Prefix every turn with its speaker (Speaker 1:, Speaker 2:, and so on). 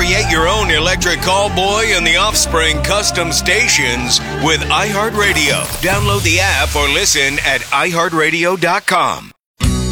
Speaker 1: Create your own electric callboy and the Offspring custom stations with iHeartRadio. Download the app or listen at iHeartRadio.com.